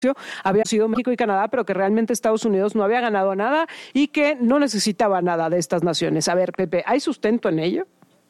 había sido México y Canadá, pero que realmente Estados Unidos no había ganado nada y que no necesitaba nada de estas naciones. A ver, Pepe, ¿hay sustento en ello?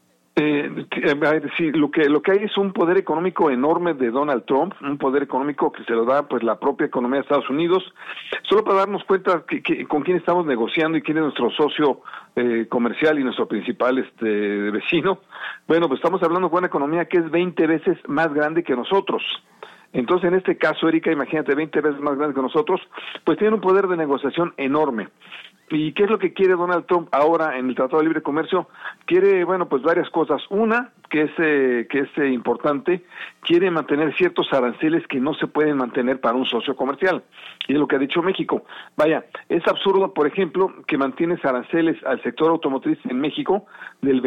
Sí, lo que hay es un poder económico enorme de Donald Trump, un poder económico que se lo da pues la propia economía de Estados Unidos. Solo para darnos cuenta que con quién estamos negociando y quién es nuestro socio comercial y nuestro principal vecino. Bueno, pues estamos hablando de una economía que es 20 veces más grande que nosotros. Entonces, en este caso, Erika, imagínate, 20 veces más grande que nosotros, pues tienen un poder de negociación enorme. ¿Y qué es lo que quiere Donald Trump ahora en el Tratado de Libre Comercio? Quiere, bueno, pues varias cosas. Una, que es importante, quiere mantener ciertos aranceles que no se pueden mantener para un socio comercial. Y es lo que ha dicho México. Vaya, es absurdo, por ejemplo, que mantienes aranceles al sector automotriz en México del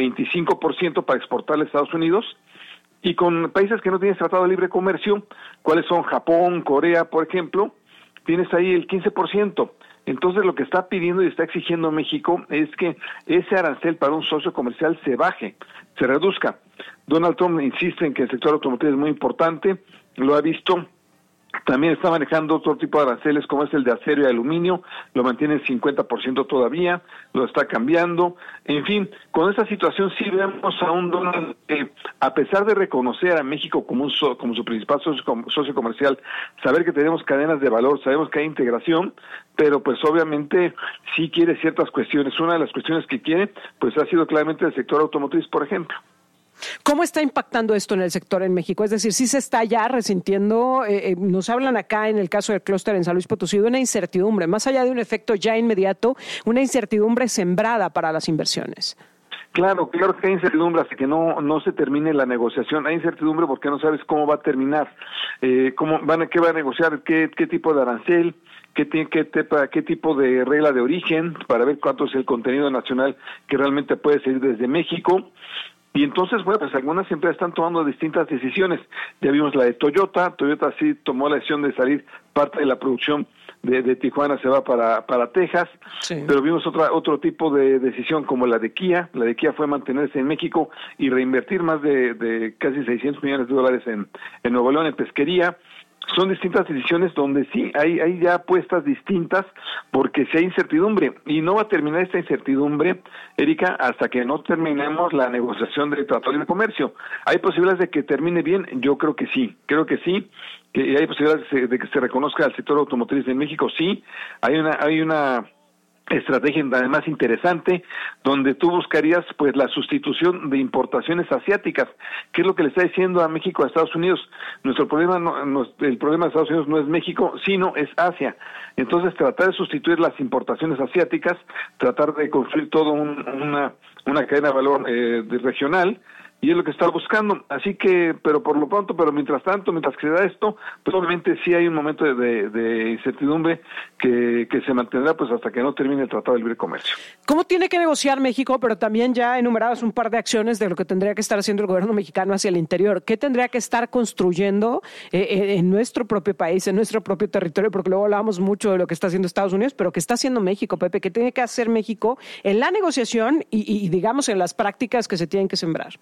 25% para exportarle a Estados Unidos, y con países que no tienen Tratado de Libre Comercio, ¿cuáles son? Japón, Corea, por ejemplo, tienes ahí el 15%. Entonces lo que está pidiendo y está exigiendo México es que ese arancel para un socio comercial se baje, se reduzca. Donald Trump insiste en que el sector automotriz es muy importante, lo ha visto. También está manejando otro tipo de aranceles como es el de acero y aluminio, lo mantiene en 50% todavía, lo está cambiando. En fin, con esta situación sí vemos a un Donald que, a pesar de reconocer a México como su principal socio comercial, saber que tenemos cadenas de valor, sabemos que hay integración, pero pues obviamente sí quiere ciertas cuestiones. Una de las cuestiones que quiere, pues ha sido claramente el sector automotriz, por ejemplo. ¿Cómo está impactando esto en el sector en México? Es decir, ¿sí se está ya resintiendo? Nos hablan acá en el caso del clúster en San Luis Potosí de una incertidumbre, más allá de un efecto ya inmediato, una incertidumbre sembrada para las inversiones. Claro que hay incertidumbre hasta que no se termine la negociación. Hay incertidumbre porque no sabes cómo va a terminar, qué va a negociar, qué tipo de arancel, qué tipo de regla de origen, para ver cuánto es el contenido nacional que realmente puede salir desde México. Y entonces, bueno, pues algunas empresas están tomando distintas decisiones. Ya vimos la de Toyota sí tomó la decisión de salir, parte de la producción de Tijuana se va para Texas, sí. Pero vimos otro tipo de decisión como la de Kia. La de Kia fue mantenerse en México y reinvertir más de casi $600 millones en Nuevo León, en pesquería. Son distintas decisiones donde sí hay ya apuestas distintas porque sí hay incertidumbre y no va a terminar esta incertidumbre, Erika, hasta que no terminemos la negociación del Tratado de Comercio. ¿Hay posibilidades de que termine bien? Yo creo que sí, que hay posibilidades de que se reconozca al sector automotriz en México, sí. Hay una estrategia además interesante donde tú buscarías pues la sustitución de importaciones asiáticas. ¿Qué es lo que le está diciendo a México, a Estados Unidos? Nuestro problema el problema de Estados Unidos no es México, sino es Asia. Entonces tratar de sustituir las importaciones asiáticas, tratar de construir todo una cadena de valor regional, y es lo que está buscando. Así que, pero mientras que se da esto, pues obviamente sí hay un momento de incertidumbre que se mantendrá pues hasta que no termine el Tratado de Libre Comercio. ¿Cómo tiene que negociar México? Pero también ya enumerabas un par de acciones de lo que tendría que estar haciendo el gobierno mexicano hacia el interior. ¿Qué tendría que estar construyendo en nuestro propio país, en nuestro propio territorio? Porque luego hablábamos mucho de lo que está haciendo Estados Unidos, pero ¿qué está haciendo México, Pepe? ¿Qué tiene que hacer México en la negociación y digamos en las prácticas que se tienen que sembrar?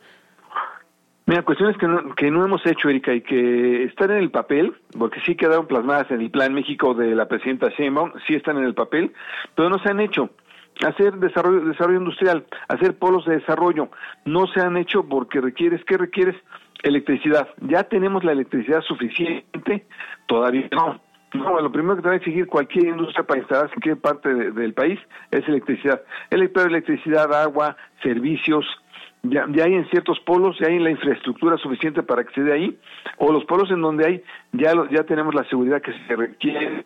Mira, cuestiones que no hemos hecho, Erika, y que están en el papel, porque sí quedaron plasmadas en el Plan México de la presidenta Sheinbaum, sí están en el papel, pero no se han hecho. Hacer desarrollo industrial, hacer polos de desarrollo, no se han hecho porque requieres electricidad. Ya tenemos la electricidad suficiente, todavía no. No, lo primero que te va a exigir cualquier industria para instalarse en cualquier parte del país es electricidad. Electricidad, agua, servicios. Ya hay en ciertos polos, ya hay la infraestructura suficiente para que se dé ahí, o los polos en donde hay, ya tenemos la seguridad que se requiere.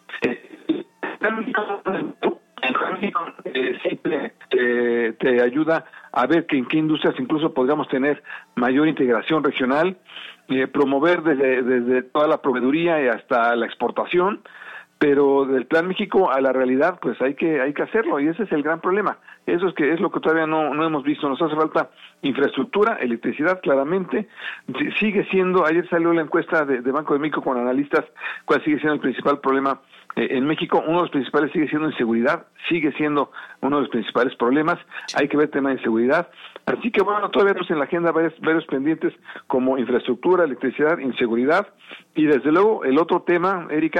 Te ayuda a ver que en qué industrias incluso podríamos tener mayor integración regional, promover desde toda la proveeduría y hasta la exportación. Pero del Plan México a la realidad, pues hay que hacerlo, y ese es el gran problema. Eso es lo que todavía no hemos visto. Nos hace falta infraestructura, electricidad, claramente. Sigue siendo, ayer salió la encuesta de Banco de México con analistas, cuál sigue siendo el principal problema en México. Uno de los principales sigue siendo inseguridad, sigue siendo uno de los principales problemas. Hay que ver el tema de inseguridad. Así que bueno, todavía tenemos en la agenda varios pendientes como infraestructura, electricidad, inseguridad, y desde luego el otro tema, Erika,